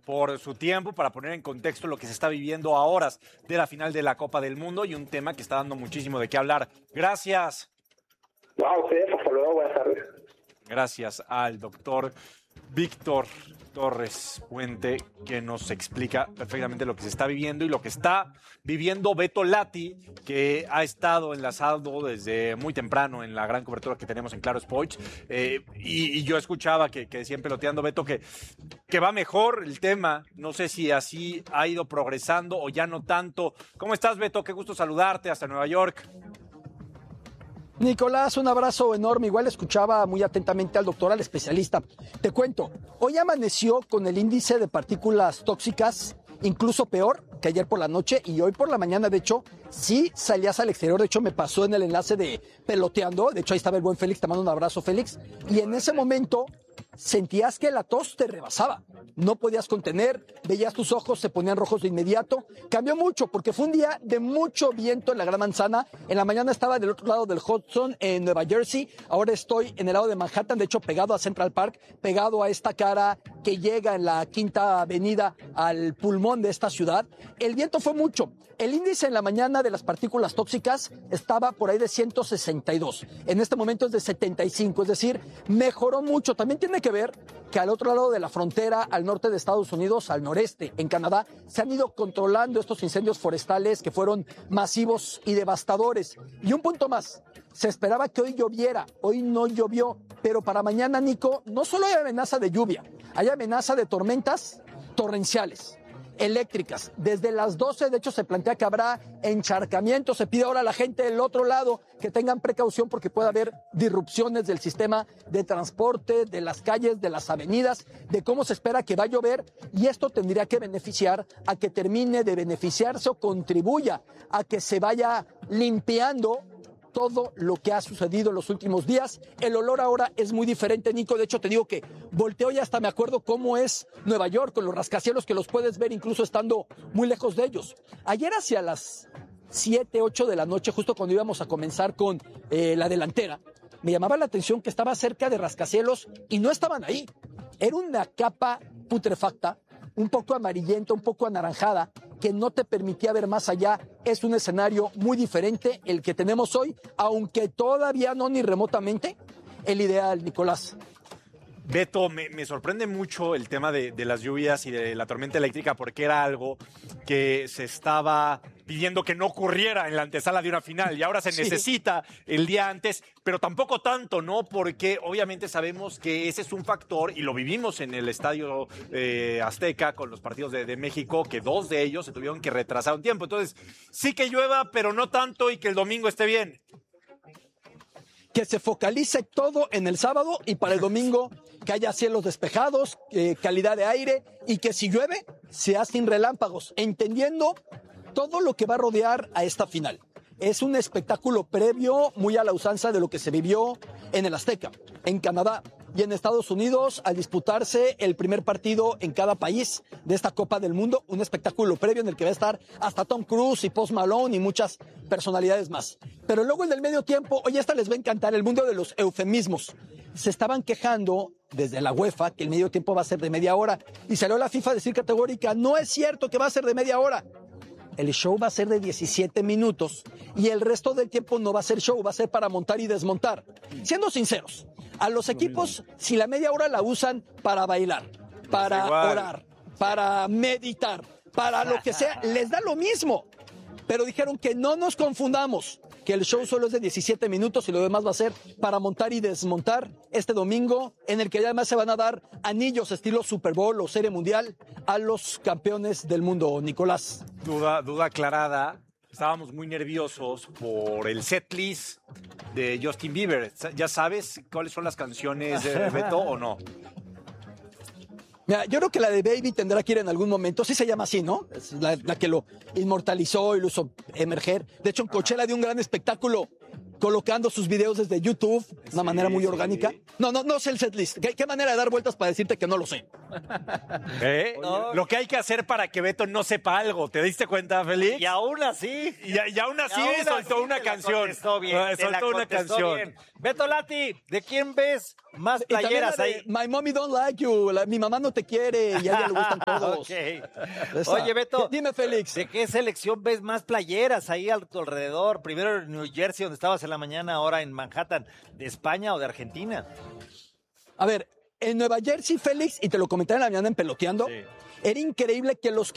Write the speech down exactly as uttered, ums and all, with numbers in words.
por su tiempo para poner en contexto lo que se está viviendo a horas de la final de la Copa del Mundo y un tema que está dando muchísimo de qué hablar. Gracias. Wow, ustedes, hasta luego, buenas tardes. Gracias al doctor Víctor Torres Puente, que nos explica perfectamente lo que se está viviendo y lo que está viviendo Beto Lati, que ha estado enlazado desde muy temprano en la gran cobertura que tenemos en Claro Sports. Eh, y, y yo escuchaba que, que decían peloteando, Beto, que, que va mejor el tema. No sé si así ha ido progresando o ya no tanto. ¿Cómo estás, Beto? Qué gusto saludarte hasta Nueva York. Nicolás, un abrazo enorme. Igual escuchaba muy atentamente al doctor, al especialista. Te cuento, hoy amaneció con el índice de partículas tóxicas incluso peor que ayer por la noche y hoy por la mañana, de hecho, sí salías al exterior. De hecho, me pasó en el enlace de peloteando. De hecho, ahí estaba el buen Félix, te mando un abrazo, Félix. Y en ese momento sentías que la tos te rebasaba. No podías contener, veías tus ojos, se ponían rojos de inmediato. Cambió mucho porque fue un día de mucho viento en la Gran Manzana. En la mañana estaba del otro lado del Hudson, en Nueva Jersey. Ahora estoy en el lado de Manhattan, de hecho pegado a Central Park, pegado a esta cara que llega en la Quinta Avenida al pulmón de esta ciudad. El viento fue mucho. El índice en la mañana de las partículas tóxicas estaba por ahí de ciento sesenta y dos. En este momento es de setenta y cinco, es decir, mejoró mucho. También tiene que ver que al otro lado de la frontera, al norte de Estados Unidos, al noreste, en Canadá, se han ido controlando estos incendios forestales que fueron masivos y devastadores. Y un punto más, se esperaba que hoy lloviera, hoy no llovió, pero para mañana, Nico, no solo hay amenaza de lluvia, hay amenaza de tormentas torrenciales, eléctricas. Desde las doce, de hecho, se plantea que habrá encharcamiento. Se pide ahora a la gente del otro lado que tengan precaución porque puede haber disrupciones del sistema de transporte, de las calles, de las avenidas, de cómo se espera que va a llover, y esto tendría que beneficiar a que termine de beneficiarse o contribuya a que se vaya limpiando todo lo que ha sucedido en los últimos días. El olor ahora es muy diferente, Nico. De hecho, te digo que volteo y hasta me acuerdo cómo es Nueva York, con los rascacielos que los puedes ver incluso estando muy lejos de ellos. Ayer hacia las siete, ocho de la noche, justo cuando íbamos a comenzar con eh, la delantera, me llamaba la atención que estaba cerca de rascacielos y no estaban ahí. Era una capa putrefacta, un poco amarillenta, un poco anaranjada, que no te permitía ver más allá. Es un escenario muy diferente el que tenemos hoy, aunque todavía no ni remotamente el ideal, Nicolás. Beto, me, me sorprende mucho el tema de, de las lluvias y de la tormenta eléctrica, porque era algo que se estaba pidiendo que no ocurriera en la antesala de una final y ahora se sí. necesita el día antes, pero tampoco tanto, ¿no? Porque obviamente sabemos que ese es un factor y lo vivimos en el Estadio eh, Azteca con los partidos de, de México, que dos de ellos se tuvieron que retrasar un tiempo. Entonces, sí que llueva, pero no tanto, y que el domingo esté bien. Que se focalice todo en el sábado y para el domingo que haya cielos despejados, eh, calidad de aire, y que si llueve sea sin relámpagos, entendiendo todo lo que va a rodear a esta final. Es un espectáculo previo muy a la usanza de lo que se vivió en el Azteca, en Canadá y en Estados Unidos al disputarse el primer partido en cada país de esta Copa del Mundo. Un espectáculo previo en el que va a estar hasta Tom Cruise y Post Malone y muchas personalidades más. Pero luego en el medio tiempo, oye, esta les va a encantar, el mundo de los eufemismos. Se estaban quejando desde la UEFA que el medio tiempo va a ser de media hora y salió la FIFA a decir categórica, no es cierto que va a ser de media hora. El show va a ser de diecisiete minutos y el resto del tiempo no va a ser show, va a ser para montar y desmontar. Siendo sinceros, a los equipos, si la media hora la usan para bailar, para orar, para meditar, para lo que sea, les da lo mismo. Pero dijeron que no nos confundamos, que el show solo es de diecisiete minutos y lo demás va a ser para montar y desmontar este domingo, en el que además se van a dar anillos estilo Super Bowl o Serie Mundial a los campeones del mundo, Nicolás. Duda, duda aclarada. Estábamos muy nerviosos por el setlist de Justin Bieber. ¿Ya sabes cuáles son las canciones de Beto o no? Mira, yo creo que la de Baby tendrá que ir en algún momento. Sí se llama así, ¿no? Es la, la que lo inmortalizó y lo hizo emerger. De hecho, en Coachella dio un gran espectáculo colocando sus videos desde YouTube de una sí, manera muy orgánica. Sí. No, no, no sé el setlist. ¿Qué, qué manera de dar vueltas para decirte que no lo sé? ¿Eh? No. Lo que hay que hacer para que Beto no sepa algo. ¿Te diste cuenta, Félix? Y aún así... Y, y aún así y aún soltó así una te la canción. contestó bien, Ah, te la soltó una contestó canción. bien. Beto Lati, ¿de quién ves más Y también playeras la de, ahí? My mommy don't like you. La- mi mamá no te quiere y a ella le gustan todos. Ok. Esa. Oye, Beto. Dime, Félix. ¿De qué selección ves más playeras ahí a tu alrededor? Primero en New Jersey, donde estabas en la mañana, ahora en Manhattan. ¿De España o de Argentina? A ver, en Nueva Jersey, Félix, y te lo comenté en la mañana en Peloteando, Sí. era increíble que los que